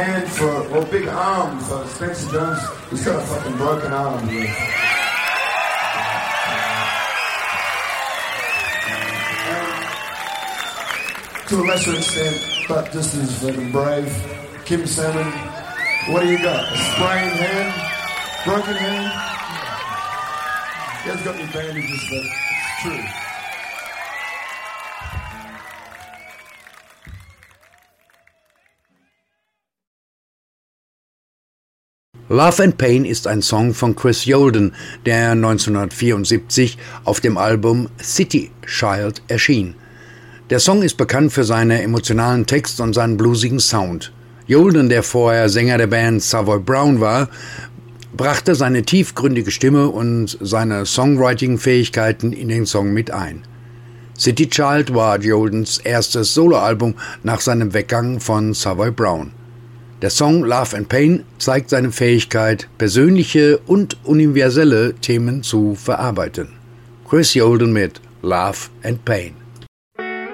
hand big arm for Spencer Jones. He's got a fucking broken arm here. To a lesser extent, but just as fucking brave. Kim Salmon, what do you got? A sprained hand? Broken hand? He hasn't got any bandages, but it's true. Love and Pain ist ein Song von Chris Yolden, der 1974 auf dem Album City Child erschien. Der Song ist bekannt für seinen emotionalen Text und seinen bluesigen Sound. Yolden, der vorher Sänger der Band Savoy Brown war, brachte seine tiefgründige Stimme und seine Songwriting-Fähigkeiten in den Song mit ein. City Child war Yoldens erstes Soloalbum nach seinem Weggang von Savoy Brown. Der Song Love and Pain zeigt seine Fähigkeit, persönliche und universelle Themen zu verarbeiten. Chris Yolden mit Love and Pain.